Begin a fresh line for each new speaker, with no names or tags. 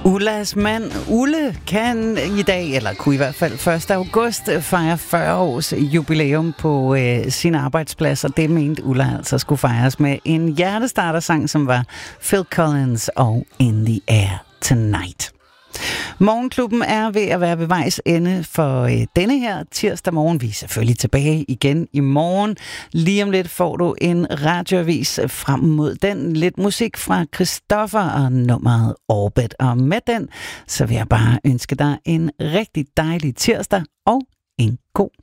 Ullas mand Ulle kan i dag, eller kunne i hvert fald 1. august, fejre 40 års jubilæum på sin arbejdsplads, og det mente Ulla altså skulle fejres med en hjertestartersang, som var Phil Collins og In the Air Tonight. Morgenklubben er ved at være ved vejs ende for denne her tirsdag morgen. Vi er selvfølgelig tilbage igen i morgen. Lige om lidt får du en radioavis frem mod den. Lidt musik fra Christoffer og nummeret Orbit. Og med den, så vil jeg bare ønske dig en rigtig dejlig tirsdag og en god